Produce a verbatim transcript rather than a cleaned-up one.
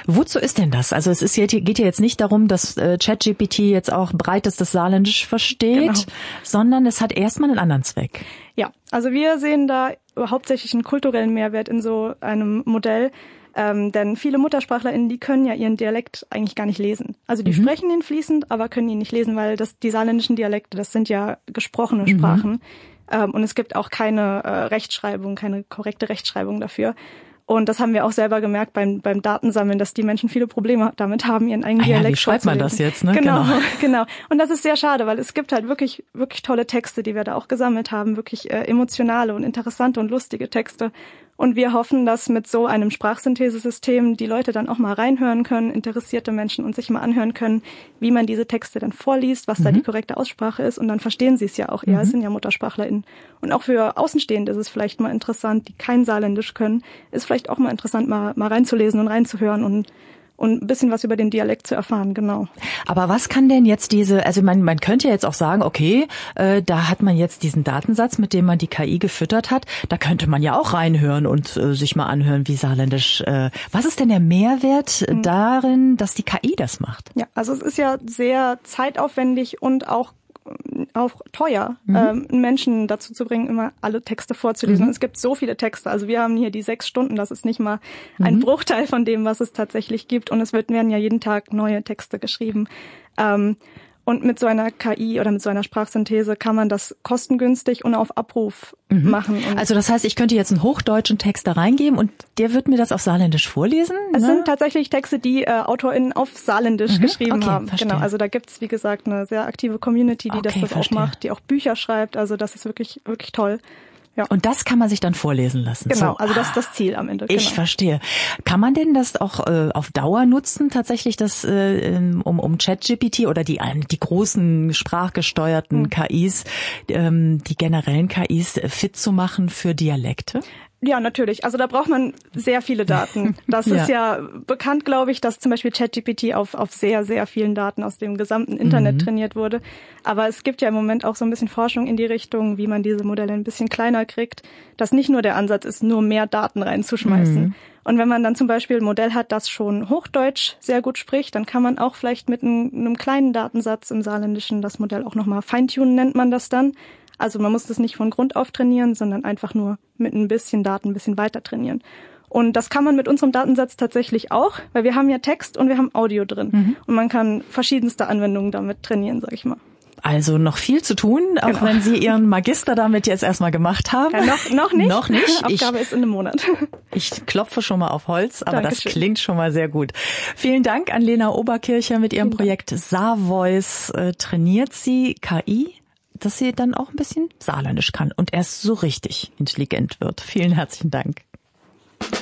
Wozu ist denn das? Also es ist ja, geht ja jetzt nicht darum, dass äh, ChatGPT jetzt auch breitestes Saarländisch versteht, genau, sondern es hat erstmal einen anderen Zweck. Ja, also wir sehen da hauptsächlich einen kulturellen Mehrwert in so einem Modell. Ähm, denn viele MuttersprachlerInnen, die können ja ihren Dialekt eigentlich gar nicht lesen. Also die mhm. sprechen ihn fließend, aber können ihn nicht lesen, weil das die saarländischen Dialekte, das sind ja gesprochene Sprachen. Mhm. Ähm, und es gibt auch keine äh, Rechtschreibung, keine korrekte Rechtschreibung dafür. Und das haben wir auch selber gemerkt beim beim Datensammeln, dass die Menschen viele Probleme damit haben, ihren eigenen ah ja, Dialekt wie schreibt man das jetzt, ne? Genau, genau, genau. Und das ist sehr schade, weil es gibt halt wirklich wirklich tolle Texte, die wir da auch gesammelt haben, wirklich äh, emotionale und interessante und lustige Texte. Und wir hoffen, dass mit so einem Sprachsynthesesystem die Leute dann auch mal reinhören können, interessierte Menschen, und sich mal anhören können, wie man diese Texte dann vorliest, was mhm. da die korrekte Aussprache ist. Und dann verstehen sie es ja auch eher. Mhm. Es sind ja MuttersprachlerInnen. Und auch für Außenstehende ist es vielleicht mal interessant, die kein Saarländisch können, ist vielleicht auch mal interessant, mal, mal reinzulesen und reinzuhören und und ein bisschen was über den Dialekt zu erfahren, genau. Aber was kann denn jetzt diese, also man, man könnte ja jetzt auch sagen, okay, äh, da hat man jetzt diesen Datensatz, mit dem man die K I gefüttert hat, da könnte man ja auch reinhören und äh, sich mal anhören, wie Saarländisch, äh, was ist denn der Mehrwert mhm. darin, dass die K I das macht? Ja, also es ist ja sehr zeitaufwendig und auch auch teuer, mhm. ähm, Menschen dazu zu bringen, immer alle Texte vorzulesen. Mhm. Es gibt so viele Texte. Also wir haben hier die sechs Stunden, das ist nicht mal mhm. ein Bruchteil von dem, was es tatsächlich gibt. Und es wird, werden ja jeden Tag neue Texte geschrieben. Ähm, Und mit so einer K I oder mit so einer Sprachsynthese kann man das kostengünstig und auf Abruf mhm. machen. Und also das heißt, ich könnte jetzt einen hochdeutschen Text da reingeben und der wird mir das auf Saarländisch vorlesen? Es ne? sind tatsächlich Texte, die äh, AutorInnen auf Saarländisch mhm. geschrieben okay, haben. Verstehe. Genau, also da gibt's wie gesagt eine sehr aktive Community, die okay, das, das verstehe. auch macht, die auch Bücher schreibt. Also das ist wirklich wirklich toll. Ja. Und das kann man sich dann vorlesen lassen. Genau, so. also das ist das Ziel am Ende. Ich genau. verstehe. Kann man denn das auch äh, auf Dauer nutzen, tatsächlich das äh, um, um ChatGPT oder die die großen sprachgesteuerten mhm. K Is, ähm, die generellen K Is fit zu machen für Dialekte? Ja, natürlich. Also da braucht man sehr viele Daten. Das ja. ist ja bekannt, glaube ich, dass zum Beispiel ChatGPT auf auf sehr, sehr vielen Daten aus dem gesamten Internet mhm. trainiert wurde. Aber es gibt ja im Moment auch so ein bisschen Forschung in die Richtung, wie man diese Modelle ein bisschen kleiner kriegt, dass nicht nur der Ansatz ist, nur mehr Daten reinzuschmeißen. Mhm. Und wenn man dann zum Beispiel ein Modell hat, das schon Hochdeutsch sehr gut spricht, dann kann man auch vielleicht mit einem, einem kleinen Datensatz im Saarländischen das Modell auch nochmal feintunen, nennt man das dann. Also man muss das nicht von Grund auf trainieren, sondern einfach nur mit ein bisschen Daten ein bisschen weiter trainieren. Und das kann man mit unserem Datensatz tatsächlich auch, weil wir haben ja Text und wir haben Audio drin. Mhm. Und man kann verschiedenste Anwendungen damit trainieren, sag ich mal. Also noch viel zu tun, auch genau. wenn Sie Ihren Magister damit jetzt erstmal gemacht haben. Ja, noch, noch nicht. Noch nicht. Aufgabe ich, ist in einem Monat. Ich klopfe schon mal auf Holz, aber Dankeschön. Das klingt schon mal sehr gut. Vielen Dank an Lena Oberkircher mit ihrem Projekt SaarVoice. Äh, trainiert sie K I, dass sie dann auch ein bisschen Saarländisch kann und erst so richtig intelligent wird. Vielen herzlichen Dank.